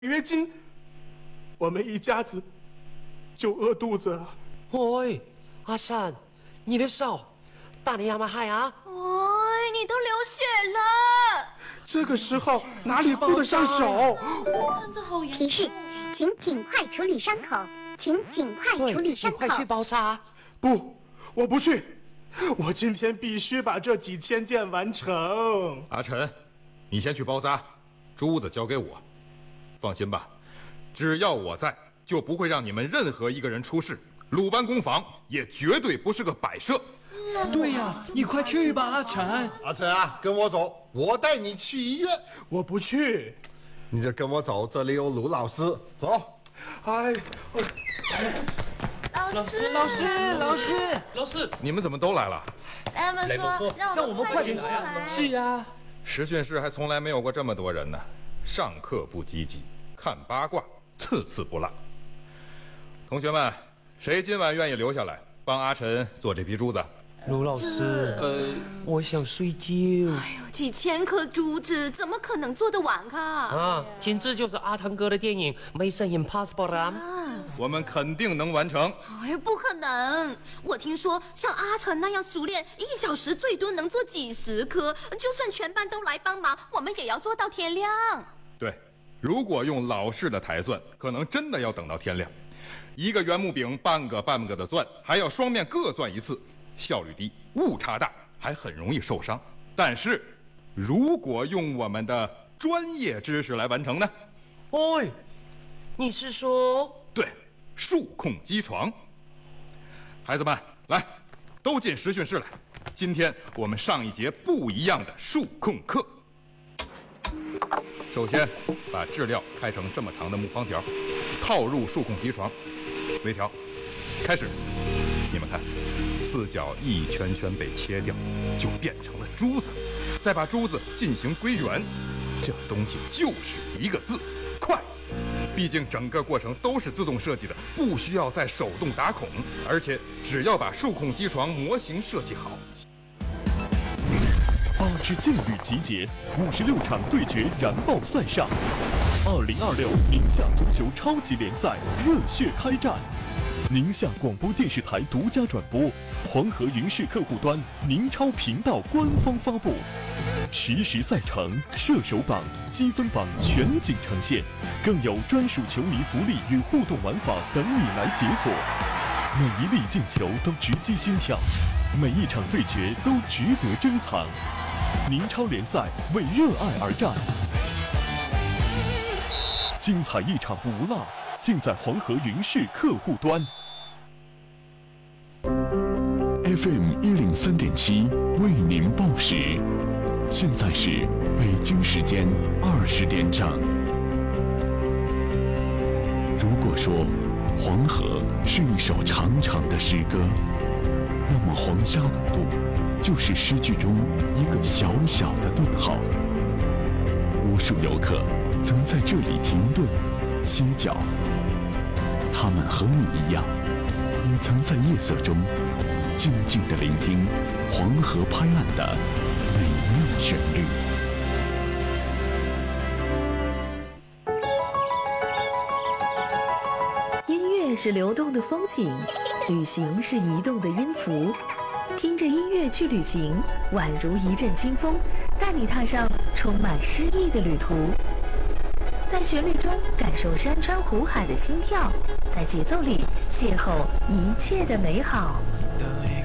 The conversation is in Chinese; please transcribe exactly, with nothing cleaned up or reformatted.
月金，我们一家子就饿肚子了。 喂，阿善，你的手打你亚麻海啊？ 哎，你都流血了。 这个时候哪里顾得上手？ 看着好严提示，请尽快处理伤口，请尽快处理伤口。 你快去包扎。 不，我不去，我今天必须把这几千件完成。 阿晨，你先去包扎，珠子交给我。放心吧，只要我在，就不会让你们任何一个人出事。鲁班工坊也绝对不是个摆设。 对呀、啊，你快去吧，阿晨。 阿晨啊，跟我走，我带你去医院。 我不去， 你就跟我走，这里有鲁老师。走。 哎， 老师， 老师，老师， 老师， 你们怎么都来了？ 他们说让我们快点来啊！ 是啊， 实训室还从来没有过这么多人呢。上课不积极，看八卦，次次不落。同学们，谁今晚愿意留下来帮阿晨做这批珠子？ 卢老师，呃，我想睡觉。 哎呦，几千颗珠子怎么可能做得完啊？ 啊，简直就是阿汤哥的电影《Mission Impossible》啊！ 我们肯定能完成。 哎，不可能！我听说像阿晨那样熟练，一小时最多能做几十颗，就算全班都来帮忙，我们也要做到天亮。 对，如果用老式的台算，可能真的要等到天亮。一个圆木柄半个半个的钻，还要双面各钻一次，效率低，误差大，还很容易受伤。但是，如果用我们的专业知识来完成呢？ 喂，你是说？ 对，数控机床。孩子们，来，都进实训室来。今天我们上一节不一样的数控课。首先，把质料开成这么长的木方条，套入数控机床，微调，开始。你们看，四角一圈圈被切掉，就变成了珠子。再把珠子进行归圆，这东西就是一个字：快。毕竟整个过程都是自动设计的，不需要再手动打孔，而且只要把数控机床模型设计好。 八支劲旅集结，五十六场对决燃爆赛上。二零二六宁夏足球超级联赛热血开战，宁夏广播电视台独家转播，黄河云视客户端宁超频道官方发布，实时赛程、射手榜、积分榜全景呈现，更有专属球迷福利与互动玩法等你来解锁。每一粒进球都直击心跳，每一场对决都值得珍藏。宁超联赛为热爱而战，精彩一场不落，尽在黄河云视客户端。F M 一零三点七为您报时，现在是北京时间二十点整。如果说黄河是一首长长的诗歌，那么黄沙五渡就是诗句中一个小小的顿号。无数游客曾在这里停顿歇脚，他们和你一样，也曾在夜色中静静地聆听黄河拍岸的美妙旋律。 音乐是流动的风景，旅行是移动的音符。听着音乐去旅行，宛如一阵清风，带你踏上充满诗意的旅途。在旋律中感受山川湖海的心跳，在节奏里邂逅一切的美好。